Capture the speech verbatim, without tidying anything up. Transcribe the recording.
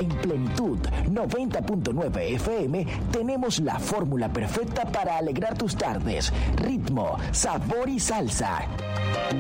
En Plenitud noventa punto nueve F M tenemos la fórmula perfecta para alegrar tus tardes. Ritmo, sabor y salsa.